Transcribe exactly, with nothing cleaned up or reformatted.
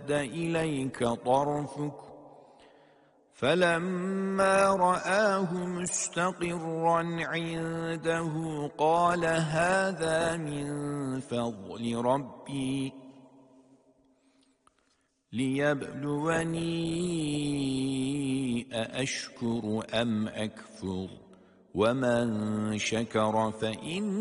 ارتد إليك طرفك فلما رآه مستقرا عنده قال هذا من فضل ربي ليبلوني أأشكر أم أكفر ومن شكر فإن